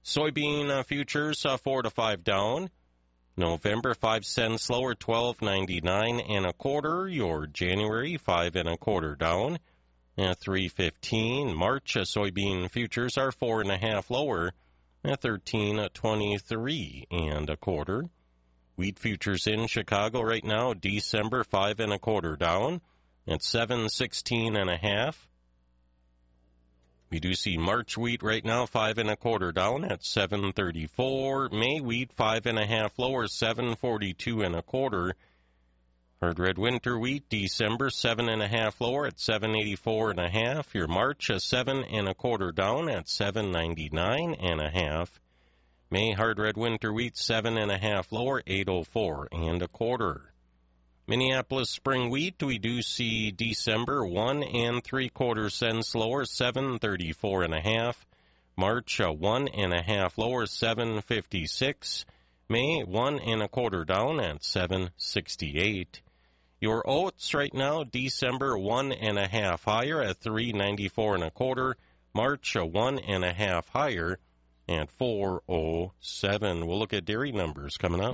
Soybean futures 4 to 5 down. November 5 cents lower, 12.99 and a quarter. Your January 5 and a quarter down at 3.15. March soybean futures are 4.5 lower at 13.23 and a quarter. Wheat futures in Chicago right now, December 5 and a quarter down at 7.16 and a half. We do see March wheat right now, 5 and a quarter down at 7.34. May wheat, 5.5 lower, 7.42 and a quarter. Hard red winter wheat, December, 7.5 lower at 7.84 and a half. Your March, 7 and a quarter down at 7.99 and a half. May hard red winter wheat, 7.5 lower, 8.04 and a quarter. Minneapolis spring wheat, we do see December 1 3/4 cents lower, 7.34 and a half. March 1 1/2 lower, 7.56. May 1 1/4 down at 7.68. Your oats right now, December 1 1/2 higher at 3.94 and a quarter. March 1 1/2 higher at 4.07. We'll look at dairy numbers coming up.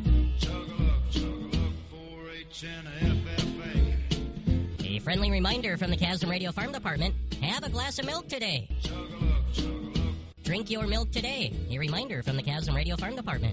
A friendly reminder from the Chasm Radio Farm Department, have a glass of milk today. Drink your milk today. A reminder from the Chasm Radio Farm Department.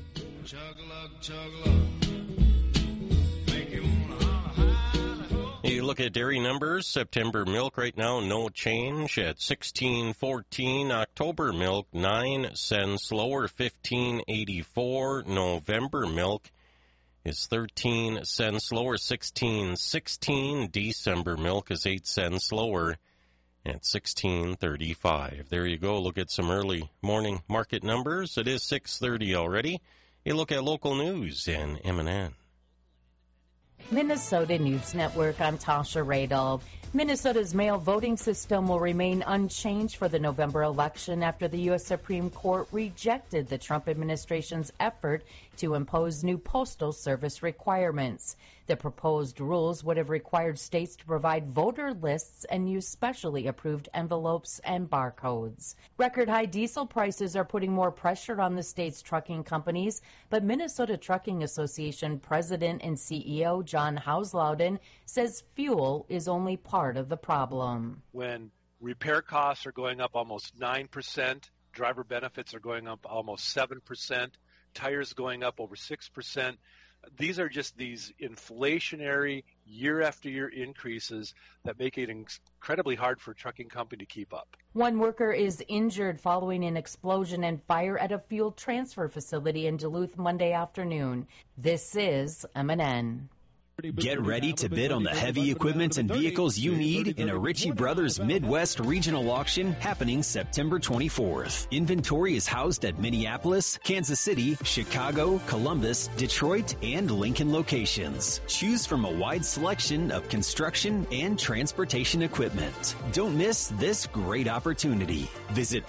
You look at dairy numbers, September milk right now, no change at 16.14. October milk, 9 cents lower, 15.84. November milk is 13 cents lower, 16.16. December milk is 8 cents lower at 16.35. There you go. Look at some early morning market numbers. It is 6:30 already. A look at local news in M&N. Minnesota News Network, I'm Tasha Radel. Minnesota's mail voting system will remain unchanged for the November election after the U.S. Supreme Court rejected the Trump administration's effort to impose new postal service requirements. The proposed rules would have required states to provide voter lists and use specially approved envelopes and barcodes. Record high diesel prices are putting more pressure on the state's trucking companies, but Minnesota Trucking Association President and CEO John Hauslauden says fuel is only part of the problem. When repair costs are going up almost 9%, driver benefits are going up almost 7%, tires going up over 6%. These are just these inflationary year after year increases that make it incredibly hard for a trucking company to keep up. One worker is injured following an explosion and fire at a fuel transfer facility in Duluth Monday afternoon. This is M&N. Get ready to bid on the heavy equipment and vehicles you need in a Ritchie Brothers Midwest Regional Auction happening September 24th. Inventory is housed at Minneapolis, Kansas City, Chicago, Columbus, Detroit, and Lincoln locations. Choose from a wide selection of construction and transportation equipment. Don't miss this great opportunity. Visit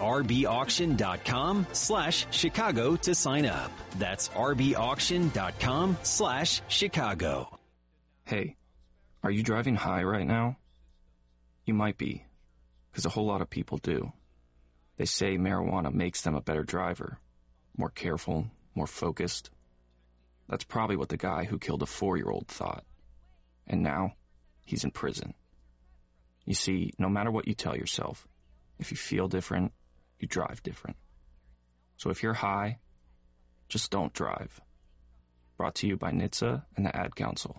rbauction.com/Chicago to sign up. That's rbauction.com/Chicago. Hey, are you driving high right now? You might be, because a whole lot of people do. They say marijuana makes them a better driver, more careful, more focused. That's probably what the guy who killed a 4-year-old thought. And now, he's in prison. You see, no matter what you tell yourself, if you feel different, you drive different. So if you're high, just don't drive. Brought to you by NHTSA and the Ad Council.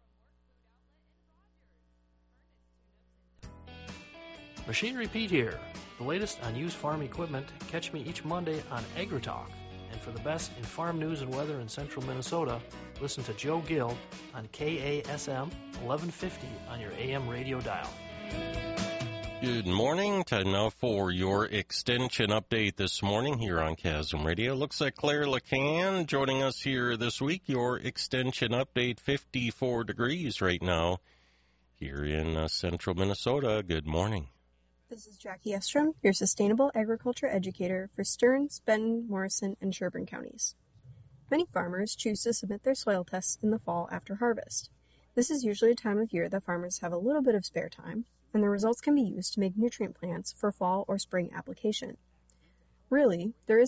Machinery Pete here. The latest on used farm equipment. Catch me each Monday on AgriTalk. And for the best in farm news and weather in central Minnesota, listen to Joe Gill on KASM 1150 on your AM radio dial. Good morning. Time now for your extension update this morning here on Chasm Radio. Looks like Claire LeCan joining us here this week. Your extension update, 54 degrees right now here in central Minnesota. Good morning. This is Jackie Estrom, your sustainable agriculture educator for Stearns, Benton, Morrison, and Sherburne counties. Many farmers choose to submit their soil tests in the fall after harvest. This is usually a time of year that farmers have a little bit of spare time, and the results can be used to make nutrient plans for fall or spring application. Really, there is